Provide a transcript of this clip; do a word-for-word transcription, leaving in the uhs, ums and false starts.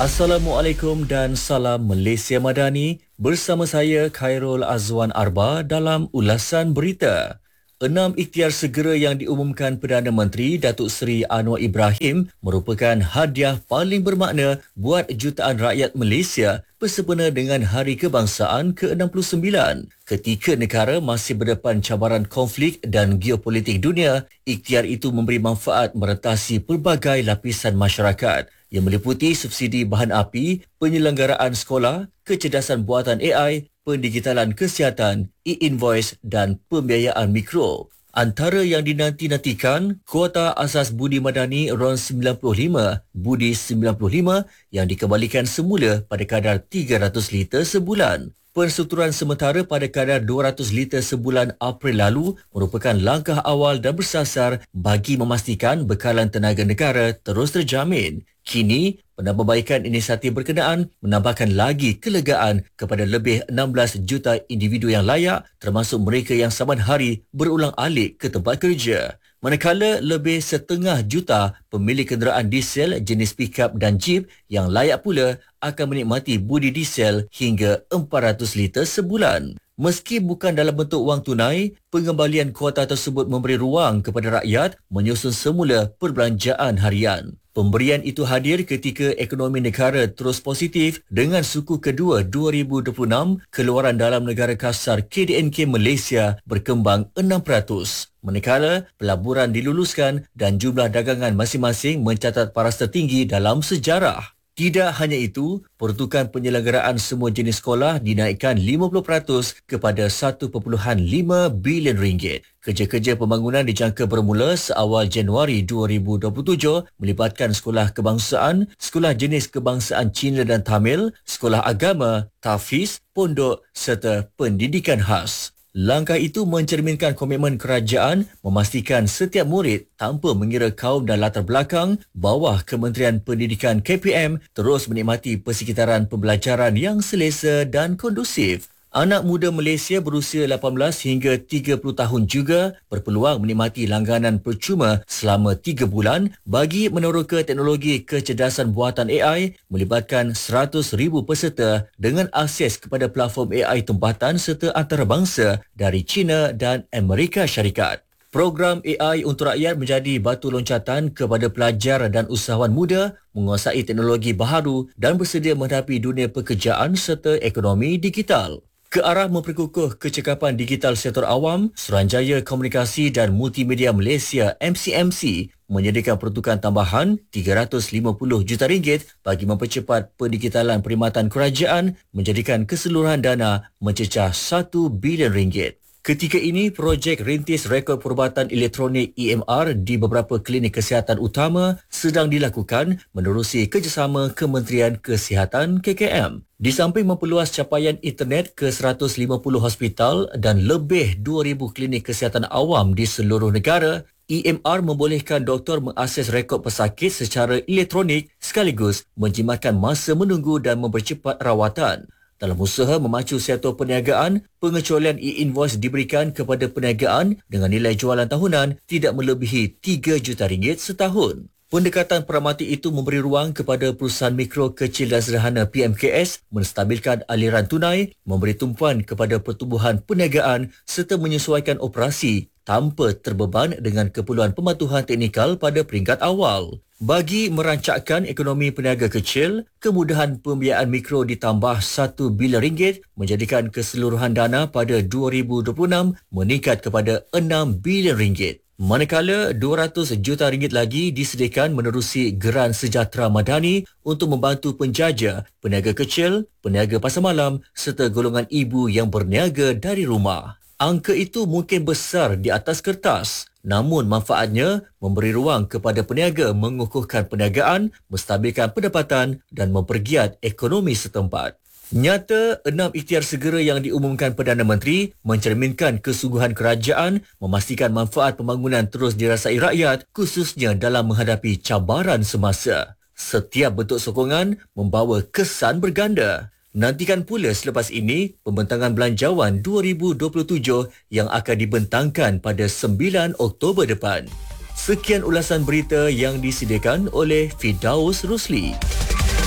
Assalamualaikum dan salam Malaysia Madani. Bersama saya Khairul Azwan Arba dalam ulasan berita. Enam ikhtiar segera yang diumumkan Perdana Menteri Datuk Seri Anwar Ibrahim merupakan hadiah paling bermakna buat jutaan rakyat Malaysia bersempena dengan Hari Kebangsaan ke enam puluh sembilan. Ketika negara masih berdepan cabaran konflik dan geopolitik dunia, ikhtiar itu memberi manfaat meretasi pelbagai lapisan masyarakat yang meliputi subsidi bahan api, penyelenggaraan sekolah, kecerdasan buatan A I, pendigitalan kesihatan, e-invoice dan pembiayaan mikro. Antara yang dinanti-nantikan, kuota asas budi madani R O N sembilan puluh lima, budi sembilan puluh lima yang dikembalikan semula pada kadar tiga ratus liter sebulan. Penstrukturan sementara pada kadar dua ratus liter sebulan April lalu merupakan langkah awal dan bersasar bagi memastikan bekalan tenaga negara terus terjamin. Kini, penambahbaikan inisiatif berkenaan menambahkan lagi kelegaan kepada lebih enam belas juta individu yang layak termasuk mereka yang saban hari berulang alik ke tempat kerja. Manakala lebih setengah juta pemilik kenderaan diesel jenis pickup dan jeep yang layak pula akan menikmati budi diesel hingga empat ratus liter sebulan. Meski bukan dalam bentuk wang tunai, pengembalian kuota tersebut memberi ruang kepada rakyat menyusun semula perbelanjaan harian. Pemberian itu hadir ketika ekonomi negara terus positif dengan suku kedua dua ribu dua puluh enam keluaran dalam negara kasar K D N K Malaysia berkembang enam peratus. Manakala pelaburan diluluskan dan jumlah dagangan masing-masing mencatat paras tertinggi dalam sejarah. Tidak hanya itu, peruntukan penyelenggaraan semua jenis sekolah dinaikkan lima puluh peratus kepada satu perpuluhan lima bilion ringgit. Kerja-kerja pembangunan dijangka bermula seawal Januari dua ribu dua puluh tujuh melibatkan sekolah kebangsaan, sekolah jenis kebangsaan Cina dan Tamil, sekolah agama, tahfiz, pondok serta pendidikan khas. Langkah itu mencerminkan komitmen kerajaan memastikan setiap murid tanpa mengira kaum dan latar belakang bawah Kementerian Pendidikan K P M terus menikmati persekitaran pembelajaran yang selesa dan kondusif. Anak muda Malaysia berusia lapan belas hingga tiga puluh tahun juga berpeluang menikmati langganan percuma selama tiga bulan bagi meneroka teknologi kecerdasan buatan A I melibatkan seratus ribu peserta dengan akses kepada platform A I tempatan serta antarabangsa dari China dan Amerika Syarikat. Program A I untuk rakyat menjadi batu loncatan kepada pelajar dan usahawan muda menguasai teknologi baharu dan bersedia menghadapi dunia pekerjaan serta ekonomi digital. Ke arah memperkukuh kecekapan digital sektor awam, Suruhanjaya Komunikasi dan Multimedia Malaysia M C M C menyediakan peruntukan tambahan tiga ratus lima puluh juta ringgit bagi mempercepat pendigitalan perkhidmatan kerajaan menjadikan keseluruhan dana mencecah satu bilion ringgit. Ketika ini, projek rintis rekod perubatan elektronik E M R di beberapa klinik kesihatan utama sedang dilakukan menerusi kerjasama Kementerian Kesihatan K K M. Di samping memperluas capaian internet ke seratus lima puluh hospital dan lebih dua ribu klinik kesihatan awam di seluruh negara, E M R membolehkan doktor mengakses rekod pesakit secara elektronik sekaligus menjimatkan masa menunggu dan mempercepat rawatan. Dalam usaha memacu sektor perniagaan, pengecualian e-invoice diberikan kepada perniagaan dengan nilai jualan tahunan tidak melebihi tiga juta ringgit setahun. Pendekatan peramati itu memberi ruang kepada perusahaan mikro, kecil dan sederhana P M K S menstabilkan aliran tunai, memberi tumpuan kepada pertumbuhan perniagaan serta menyesuaikan operasi tanpa terbeban dengan keperluan pematuhan teknikal pada peringkat awal. Bagi merancakkan ekonomi peniaga kecil, kemudahan pembiayaan mikro ditambah satu bilion ringgit menjadikan keseluruhan dana pada dua ribu dua puluh enam meningkat kepada enam bilion ringgit. Manakala dua ratus juta ringgit lagi disediakan menerusi Geran Sejahtera Madani untuk membantu penjaja, peniaga kecil, peniaga pasar malam serta golongan ibu yang berniaga dari rumah. Angka itu mungkin besar di atas kertas, namun manfaatnya memberi ruang kepada peniaga mengukuhkan perniagaan, menstabilkan pendapatan dan mempergiat ekonomi setempat. Nyata, enam ikhtiar segera yang diumumkan Perdana Menteri mencerminkan kesungguhan kerajaan memastikan manfaat pembangunan terus dirasai rakyat khususnya dalam menghadapi cabaran semasa. Setiap bentuk sokongan membawa kesan berganda. Nantikan pula selepas ini pembentangan belanjawan dua ribu dua puluh tujuh yang akan dibentangkan pada sembilan Oktober depan. Sekian ulasan berita yang disediakan oleh Firdaus Rusli.